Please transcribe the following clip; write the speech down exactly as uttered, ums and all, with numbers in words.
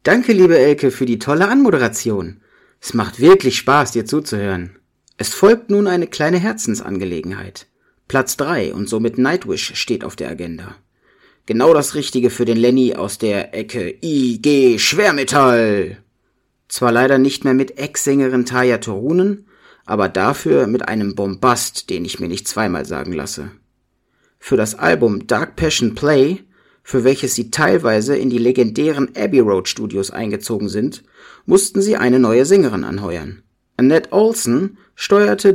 Danke, liebe Elke, für die tolle Anmoderation. Es macht wirklich Spaß, dir zuzuhören. Es folgt nun eine kleine Herzensangelegenheit. Platz drei und somit Nightwish steht auf der Agenda. Genau das Richtige für den Lenny aus der Ecke I G Schwermetall. Zwar leider nicht mehr mit Ex-Sängerin Tarja Turunen, aber dafür mit einem Bombast, den ich mir nicht zweimal sagen lasse. Für das Album Dark Passion Play, für welches sie teilweise in die legendären Abbey Road Studios eingezogen sind, mussten sie eine neue Sängerin anheuern. Annette Olson steuerte